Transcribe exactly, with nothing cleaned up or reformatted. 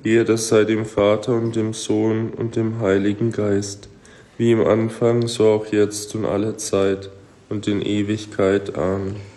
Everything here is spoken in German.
Ehre sei dem Vater und dem Sohn und dem Heiligen Geist, wie im Anfang, so auch jetzt und alle Zeit und in Ewigkeit. Amen.